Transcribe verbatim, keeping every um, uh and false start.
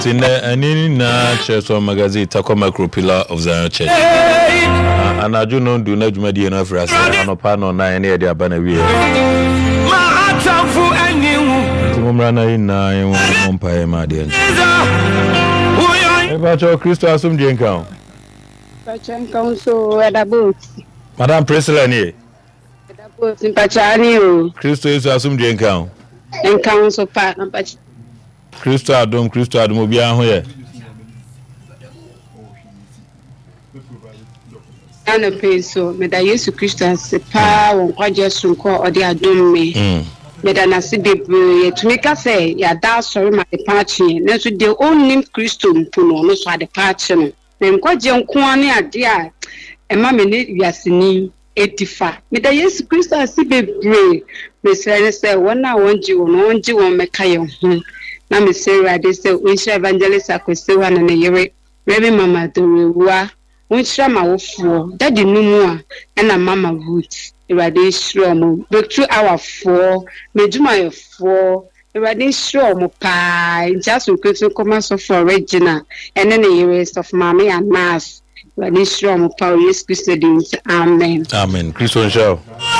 Tina Anini na Church magazine Tako Macro Pillar of Zion Church. And I do not do not do enough for us. I no pano na any idea bana we. Tumrana in na umpire my dear. About your Christo assume the account. So at a boat. Madame Presley. In Pachani. Christo is assume the account. And council part of Christo Adom Christo Admobia here. And a peso, may I use to Christians, a power or quite just to call or they are doing me. May I not see the to make us say, yeah, that's sorry, my party. That's with the own name Christo Puno, no, so the party. Then quite young Kwani, a dear, and mammy, Yassini, eighty-five. May I use Christo see the brave. Miss Lenny said, one I want you, and one you won't make a now, Miss Sarah, they say, we shall evangelist, I could say one and a year. Baby Mamma, the reward. We shall my four, Daddy no more, and a mamma wood. Irradiation, but two hour four, made my four, irradiation pie, just with Christian commerce for Regina, and then the rest of Mammy and Mass. Irradiation power, yes, Christians. Amen. Amen. Christian show.